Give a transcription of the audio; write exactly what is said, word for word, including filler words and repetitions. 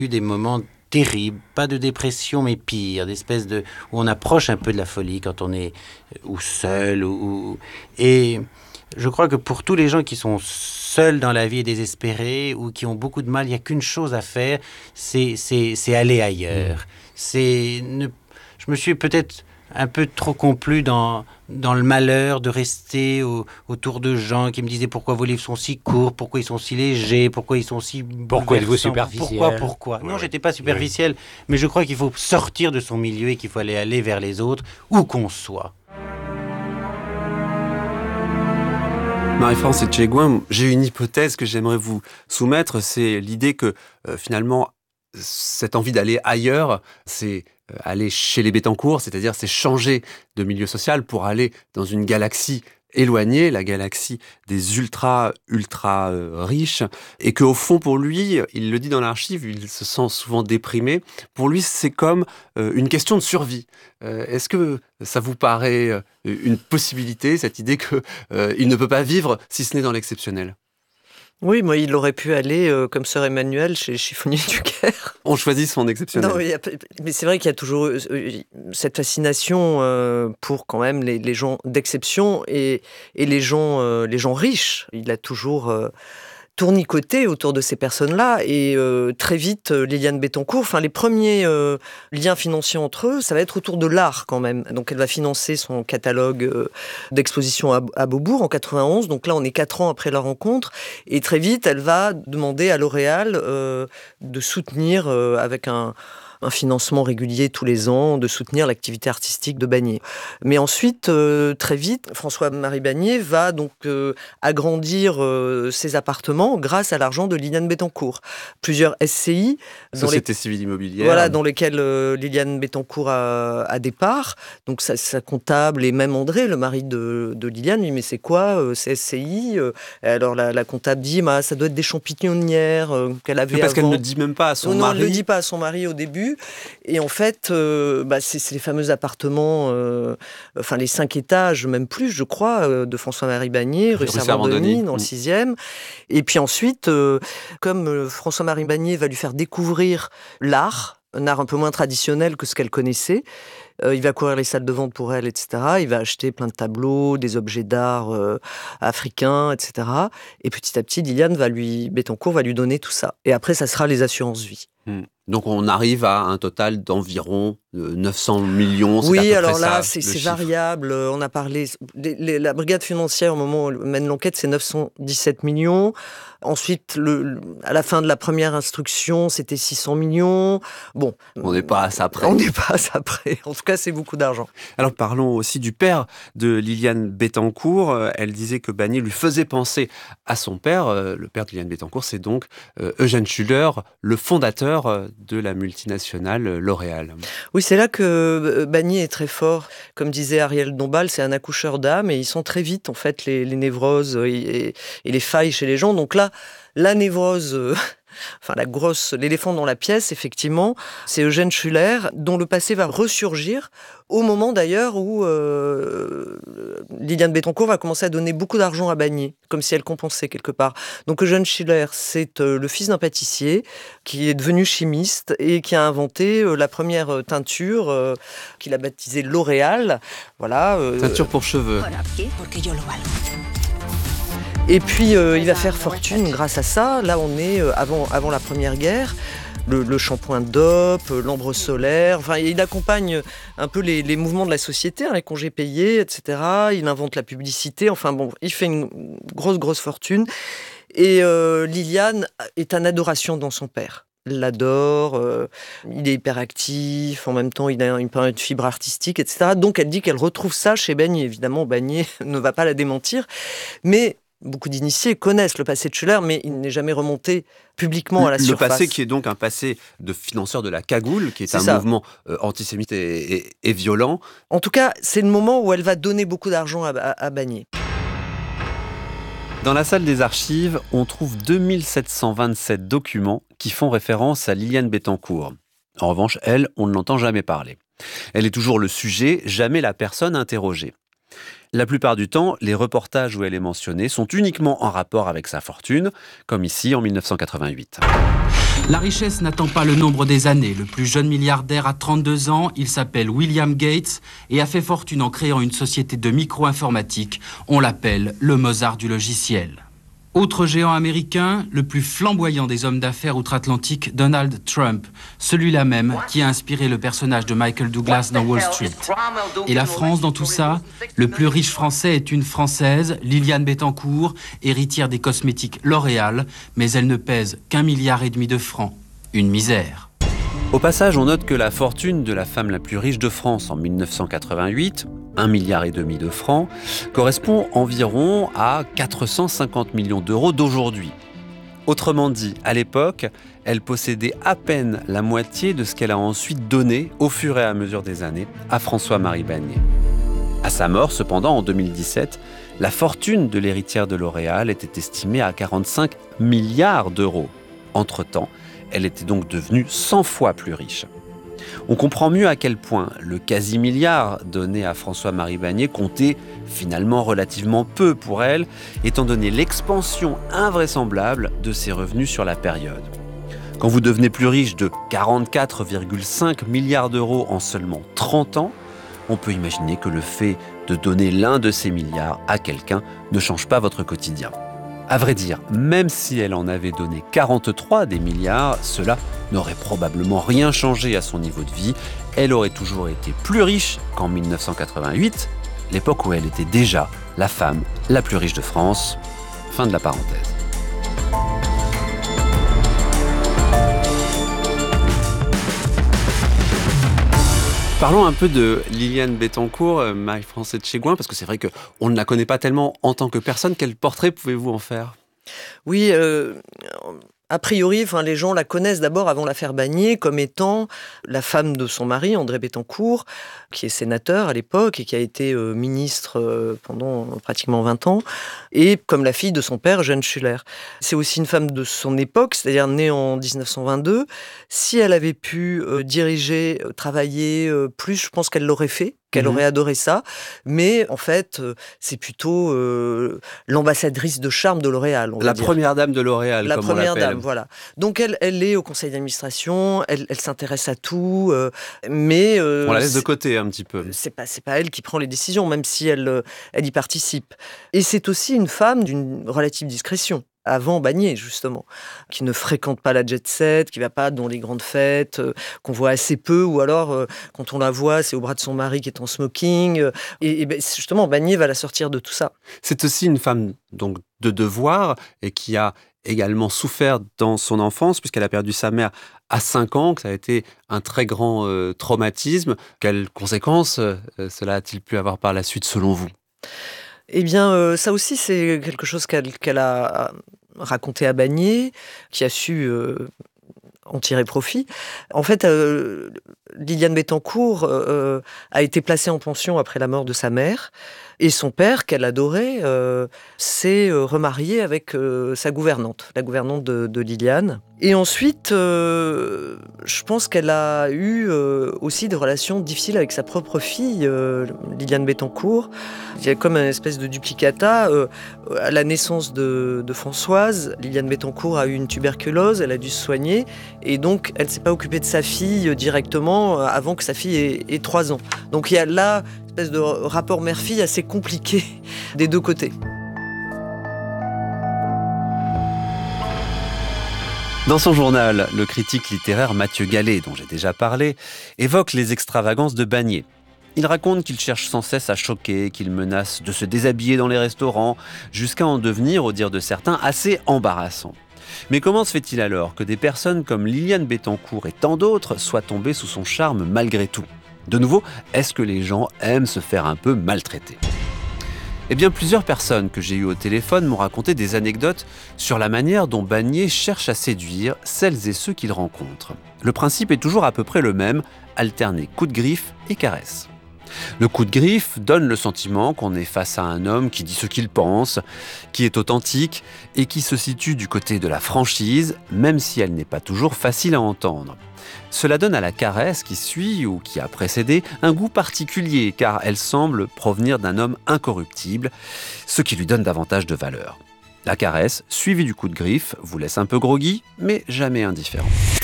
eu des moments terribles, pas de dépression mais pire, d'espèce de où on approche un peu de la folie quand on est ou seul ou, ou et je crois que pour tous les gens qui sont seuls dans la vie et désespérés ou qui ont beaucoup de mal, il n'y a qu'une chose à faire, c'est, c'est, c'est aller ailleurs. Mmh. C'est ne, je me suis peut-être un peu trop complu dans, dans le malheur de rester au, autour de gens qui me disaient pourquoi vos livres sont si courts, pourquoi ils sont si légers, pourquoi ils sont si pourquoi êtes-vous superficiel. Pourquoi, pourquoi ouais, Non, ouais. j'étais pas superficiel, ouais. Mais je crois qu'il faut sortir de son milieu et qu'il faut aller, aller vers les autres, où qu'on soit. Marie-France Etchegoyen, j'ai une hypothèse que j'aimerais vous soumettre, c'est l'idée que euh, finalement, cette envie d'aller ailleurs, c'est euh, aller chez les Bettencourt, c'est-à-dire c'est changer de milieu social pour aller dans une galaxie éloignée, la galaxie des ultra, ultra euh, riches, et qu'au fond, pour lui, il le dit dans l'archive, il se sent souvent déprimé, pour lui, c'est comme euh, une question de survie. Euh, est-ce que ça vous paraît euh, une possibilité, cette idée qu'il euh, ne peut pas vivre si ce n'est dans l'exceptionnel ? Oui, moi, il aurait pu aller, euh, comme Sœur Emmanuel, chez Chiffonnier du Caire. On choisit son exceptionnel. Non, mais, a, mais c'est vrai qu'il y a toujours euh, cette fascination euh, pour quand même les, les gens d'exception et, et les, gens, euh, les gens riches. Il a toujours euh, tournicoté autour de ces personnes-là et euh, très vite, euh, Liliane Bettencourt, enfin les premiers euh, liens financiers entre eux, ça va être autour de l'art quand même. Donc elle va financer son catalogue euh, d'exposition à, à Beaubourg en quatre-vingt-onze. Donc là, on est quatre ans après leur rencontre et très vite, elle va demander à L'Oréal euh, de soutenir euh, avec un un financement régulier tous les ans, de soutenir l'activité artistique de Bagné. Mais ensuite, euh, très vite, François-Marie Bagné va donc euh, agrandir euh, ses appartements grâce à l'argent de Liliane Bettencourt. Plusieurs S C I, Société les... civile immobilière, voilà, dans lesquelles euh, Liliane Bettencourt a, a des parts. Donc sa, sa comptable et même André, le mari de, de Liliane, lui mais c'est quoi euh, ces S C I euh, Alors la, la comptable dit, bah, ça doit être des champignonnières euh, qu'elle avait parce avant. Parce qu'elle ne dit même pas à son non, mari. Non, elle ne le dit pas à son mari au début. Et en fait, euh, bah, c'est, c'est les fameux appartements, euh, enfin les cinq étages, même plus, je crois, euh, de François-Marie Bagné, rue Servandoni, dans le sixième. Et puis ensuite, euh, comme euh, François-Marie Bagné va lui faire découvrir l'art, un art un peu moins traditionnel que ce qu'elle connaissait, Euh, il va courir les salles de vente pour elle, et cetera. Il va acheter plein de tableaux, des objets d'art euh, africains, et cetera. Et petit à petit, Liliane va lui, Bettencourt va lui donner tout ça. Et après, ça sera les assurances vie. Mmh. Donc on arrive à un total d'environ neuf cents millions. C'est oui, à peu alors près là, ça, c'est, c'est chiffre. variable. On a parlé. Les, les, la brigade financière, au moment où elle mène l'enquête, c'est neuf cent dix-sept millions. Ensuite, le, le, à la fin de la première instruction, c'était six cents millions. Bon. On n'est pas à ça près. On n'est pas à ça près. En tout cas, c'est beaucoup d'argent. Alors parlons aussi du père de Liliane Bettencourt. Elle disait que Bagné lui faisait penser à son père. Le père de Liliane Bettencourt, c'est donc Eugène Schuller, le fondateur de la multinationale L'Oréal. Oui, c'est là que Bagné est très fort. Comme disait Ariel Dombal, c'est un accoucheur d'âme et il sent très vite en fait les, les névroses et, et les failles chez les gens. Donc là, la névrose... Euh, Enfin, la grosse, l'éléphant dans la pièce, effectivement, c'est Eugène Schuller, dont le passé va ressurgir au moment d'ailleurs où euh, Liliane Bettencourt va commencer à donner beaucoup d'argent à Bagné, comme si elle compensait quelque part. Donc Eugène Schuller, c'est euh, le fils d'un pâtissier qui est devenu chimiste et qui a inventé euh, la première teinture euh, qu'il a baptisée L'Oréal. Voilà. Euh, teinture pour cheveux. Et puis, euh, il va faire fortune grâce à ça. Là, on est euh, avant, avant la Première Guerre. Le, le shampoing d'Op, l'ambre solaire. Enfin, il accompagne un peu les, les mouvements de la société, hein, les congés payés, et cetera. Il invente la publicité. Enfin, bon, il fait une grosse, grosse fortune. Et euh, Liliane est en adoration dans son père. Elle l'adore, euh, il est hyperactif, en même temps il a une, une fibre artistique, et cetera. Donc elle dit qu'elle retrouve ça chez Bagné. Évidemment, Bagné ne va pas la démentir. Mais beaucoup d'initiés connaissent le passé de Schuller, mais il n'est jamais remonté publiquement à la le surface. Le passé qui est donc un passé de financeur de la cagoule, qui est, c'est un ça. mouvement euh, antisémite et, et, et violent. En tout cas, c'est le moment où elle va donner beaucoup d'argent à, à, à Bagné. Dans la salle des archives, on trouve deux mille sept cent vingt-sept documents qui font référence à Liliane Bettencourt. En revanche, elle, on ne l'entend jamais parler. Elle est toujours le sujet, jamais la personne interrogée. La plupart du temps, les reportages où elle est mentionnée sont uniquement en rapport avec sa fortune, comme ici en mille neuf cent quatre-vingt-huit. La richesse n'attend pas le nombre des années. Le plus jeune milliardaire a trente-deux ans, il s'appelle William Gates et a fait fortune en créant une société de micro-informatique. On l'appelle le Mozart du logiciel. Autre géant américain, le plus flamboyant des hommes d'affaires outre-Atlantique, Donald Trump, celui-là même qui a inspiré le personnage de Michael Douglas dans Wall Street. Et la France dans tout ça? Le plus riche français est une Française, Liliane Bettencourt, héritière des cosmétiques L'Oréal, mais elle ne pèse qu'un milliard et demi de francs. Une misère. Au passage, on note que la fortune de la femme la plus riche de France en mille neuf cent quatre-vingt-huit, un milliard et demi de francs, correspond environ à quatre cent cinquante millions d'euros d'aujourd'hui. Autrement dit, à l'époque, elle possédait à peine la moitié de ce qu'elle a ensuite donné, au fur et à mesure des années, à François-Marie Bagné. À sa mort, cependant, en deux mille dix-sept, la fortune de l'héritière de L'Oréal était estimée à quarante-cinq milliards d'euros. Entre-temps, elle était donc devenue cent fois plus riche. On comprend mieux à quel point le quasi-milliard donné à François-Marie Bagné comptait finalement relativement peu pour elle, étant donné l'expansion invraisemblable de ses revenus sur la période. Quand vous devenez plus riche de quarante-quatre virgule cinq milliards d'euros en seulement trente ans, on peut imaginer que le fait de donner l'un de ces milliards à quelqu'un ne change pas votre quotidien. À vrai dire, même si elle en avait donné quarante-trois des milliards, cela n'aurait probablement rien changé à son niveau de vie. Elle aurait toujours été plus riche qu'en mille neuf cent quatre-vingt-huit, l'époque où elle était déjà la femme la plus riche de France. Fin de la parenthèse. Parlons un peu de Liliane Bettencourt, Marie-France Etchegouin, parce que c'est vrai qu'on ne la connaît pas tellement en tant que personne. Quel portrait pouvez-vous en faire ? Oui, euh, a priori, enfin, les gens la connaissent d'abord avant l'affaire Bagné comme étant la femme de son mari, André Bettencourt, qui est sénateur à l'époque et qui a été euh, ministre euh, pendant pratiquement vingt ans, et comme la fille de son père, Jeanne Schuller. C'est aussi une femme de son époque, c'est-à-dire née en dix-neuf cent vingt-deux. Si elle avait pu euh, diriger, euh, travailler euh, plus, je pense qu'elle l'aurait fait, qu'elle mmh. aurait adoré ça. Mais en fait, euh, c'est plutôt euh, l'ambassadrice de charme de L'Oréal. On va la dire. première dame de L'Oréal, la comme première on l'appelle. dame, voilà. Donc elle, elle est au conseil d'administration, elle, elle s'intéresse à tout, euh, mais euh, on la laisse de côté un petit peu. C'est pas, c'est pas elle qui prend les décisions, même si elle, elle y participe. Et c'est aussi une femme d'une relative discrétion. Avant Bagné, justement, qui ne fréquente pas la jet-set, qui ne va pas dans les grandes fêtes, euh, qu'on voit assez peu, ou alors, euh, quand on la voit, c'est au bras de son mari qui est en smoking. Euh, et, et ben, justement, Bagné va la sortir de tout ça. C'est aussi une femme donc, de devoir, et qui a également souffert dans son enfance, puisqu'elle a perdu sa mère à cinq ans, que ça a été un très grand euh, traumatisme. Quelles conséquences euh, cela a-t-il pu avoir par la suite, selon vous ? Eh bien, euh, ça aussi, c'est quelque chose qu'elle, qu'elle a raconté à Bagné, qui a su euh, en tirer profit. En fait, euh, Liliane Bettencourt euh, a été placée en pension après la mort de sa mère, et son père, qu'elle adorait, euh, s'est remarié avec euh, sa gouvernante, la gouvernante de, de Liliane. Et ensuite, euh, je pense qu'elle a eu euh, aussi des relations difficiles avec sa propre fille, euh, Liliane Bettencourt. Il y a comme une espèce de duplicata. Euh, à la naissance de, de Françoise, Liliane Bettencourt a eu une tuberculose, elle a dû se soigner, et donc elle ne s'est pas occupée de sa fille directement avant que sa fille ait, ait trois ans. Donc il y a là une espèce de rapport mère-fille assez compliqué des deux côtés. Dans son journal, le critique littéraire Mathieu Gallet, dont j'ai déjà parlé, évoque les extravagances de Bagné. Il raconte qu'il cherche sans cesse à choquer, qu'il menace de se déshabiller dans les restaurants, jusqu'à en devenir, au dire de certains, assez embarrassant. Mais comment se fait-il alors que des personnes comme Liliane Bettencourt et tant d'autres soient tombées sous son charme malgré tout ? De nouveau, est-ce que les gens aiment se faire un peu maltraiter ? Eh bien, plusieurs personnes que j'ai eues au téléphone m'ont raconté des anecdotes sur la manière dont Bagné cherche à séduire celles et ceux qu'il rencontre. Le principe est toujours à peu près le même, alterner coup de griffe et caresse. Le coup de griffe donne le sentiment qu'on est face à un homme qui dit ce qu'il pense, qui est authentique et qui se situe du côté de la franchise, même si elle n'est pas toujours facile à entendre. Cela donne à la caresse qui suit ou qui a précédé un goût particulier car elle semble provenir d'un homme incorruptible, ce qui lui donne davantage de valeur. La caresse, suivie du coup de griffe, vous laisse un peu groggy, mais jamais indifférent.